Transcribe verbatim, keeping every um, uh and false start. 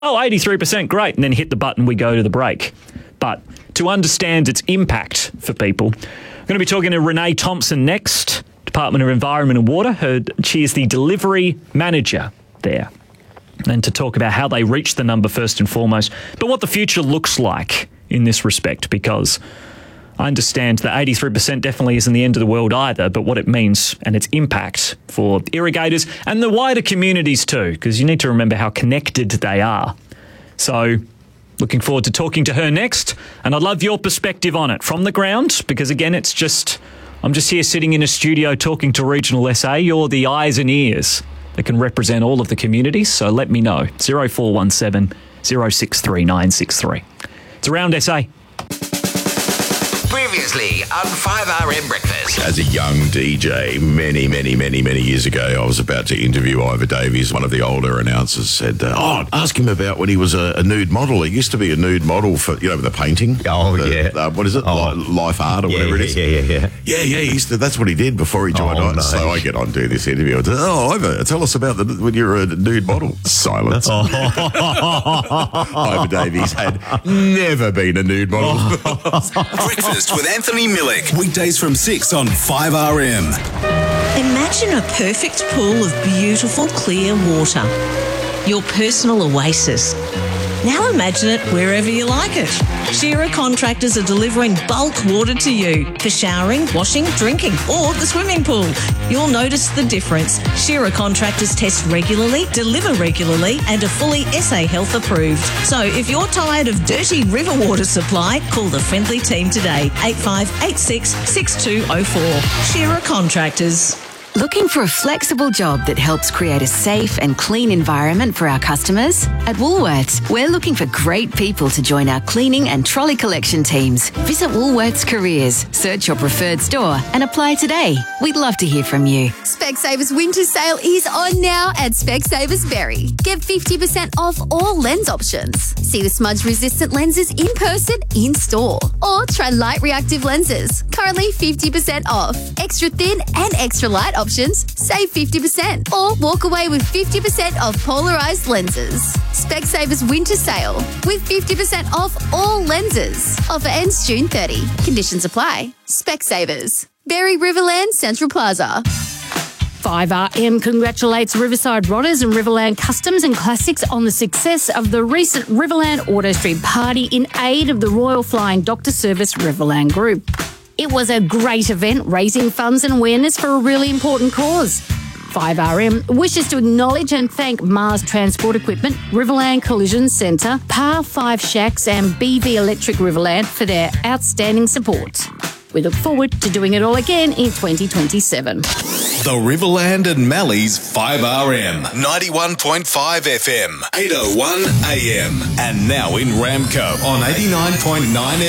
oh, eighty-three percent, great, and then hit the button, we go to the break. But to understand its impact for people, I'm going to be talking to Renee Thompson next, Department of Environment and Water. Her, she is the delivery manager there. And to talk about how they reach the number first and foremost, but what the future looks like in this respect, because I understand that eighty-three percent definitely isn't the end of the world either, but what it means and its impact for irrigators and the wider communities too, because you need to remember how connected they are. So looking forward to talking to her next, and I'd love your perspective on it from the ground, because again, it's just, I'm just here sitting in a studio talking to Regional S A. You're the eyes and ears that can represent all of the communities, so let me know. oh four one seven, oh six three nine six three. It's Around S A. Previously on five R M Breakfast. As a young D J, many, many, many, many years ago, I was about to interview Ivor Davies. One of the older announcers said, uh, oh, ask him about when he was a, a nude model. He used to be a nude model for, you know, the painting. Oh, the, yeah. Uh, what is it? Oh. Li- Life art or yeah, whatever yeah, it is. Yeah, yeah, yeah. Yeah, yeah, he used to, that's what he did before he joined Oh, on. no. So I get on to do this interview. I said, oh, Ivor, tell us about the, when you were a nude model. Silence. Oh. Ivor Davies had never been a nude model. Breakfast with Anthony Millick. Weekdays from six on five R M. Imagine a perfect pool of beautiful, clear water. Your personal oasis. Now imagine it wherever you like it. Shearer Contractors are delivering bulk water to you for showering, washing, drinking, or the swimming pool. You'll notice the difference. Shearer Contractors test regularly, deliver regularly, and are fully S A Health approved. So if you're tired of dirty river water supply, call the friendly team today, eight five eight six, six two zero four. Shearer Contractors. Looking for a flexible job that helps create a safe and clean environment for our customers? At Woolworths, we're looking for great people to join our cleaning and trolley collection teams. Visit Woolworths Careers, search your preferred store and apply today. We'd love to hear from you. Specsavers winter sale is on now at Specsavers Berry. Get fifty percent off all lens options. See the smudge-resistant lenses in person, in store. Or try light reactive lenses. Currently fifty percent off. Extra thin and extra light options, save fifty percent. Or walk away with fifty percent off polarized lenses. Specsavers winter sale with fifty percent off all lenses. Offer ends June thirtieth. Conditions apply. Specsavers. Berry Riverland Central Plaza. five R M congratulates Riverside Rodders and Riverland Customs and Classics on the success of the recent Riverland Auto Street Party in aid of the Royal Flying Doctor Service Riverland Group. It was a great event, raising funds and awareness for a really important cause. five R M wishes to acknowledge and thank Mars Transport Equipment, Riverland Collision Centre, Par five Shacks and B V Electric Riverland for their outstanding support. We look forward to doing it all again in twenty twenty-seven. The Riverland and Mallee's five R M. ninety-one point five F M. eight oh one A M. And now in Ramco on eighty-nine point nine F M.